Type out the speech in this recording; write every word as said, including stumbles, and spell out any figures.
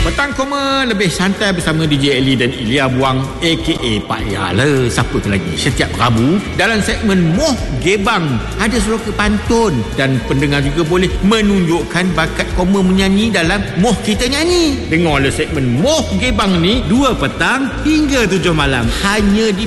Petang Koma lebih santai bersama D J Eli dan Ilya Buang a k a. Pak Yala. Siapa tu lagi? Setiap Rabu dalam segmen Moh Gebang ada suruka pantun dan pendengar juga boleh menunjukkan bakat koma menyanyi dalam Moh Kita Nyanyi. Dengarlah segmen Moh Gebang ni dua petang hingga tujuh malam hanya di